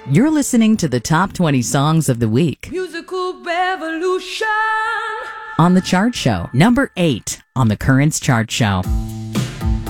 You're listening to the top 20 songs of the week Musical revolution. on The Chart Show, number 8 on the Currents Chart Show.